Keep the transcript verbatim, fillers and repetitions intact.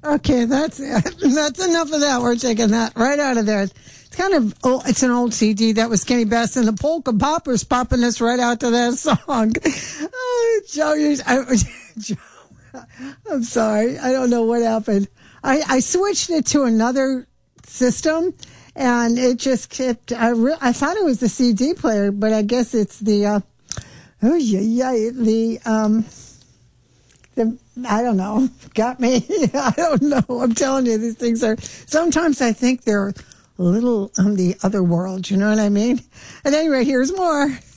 Okay, that's that's enough of that. We're taking that right out of there. It's kind of oh, it's an old C D that was Kenny Best and the Polka Poppers popping us right out to that song. Oh, Joe, you, I, Joe, I'm sorry. I don't know what happened. I, I switched it to another system, and it just kept. I re, I thought it was the C D player, but I guess it's the. Uh, oh yeah, yeah, the um. The, I don't know. Got me. I don't know. I'm telling you, these things are. Sometimes I think they're a little on the other world. You know what I mean? At any rate, here's more.